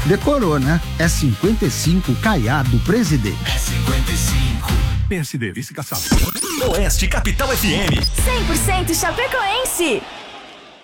Decorou, né? É 55 Caiado Presidente. É 55. PSD, vice-caçado. Oeste Capital FM. 100% Chapecoense.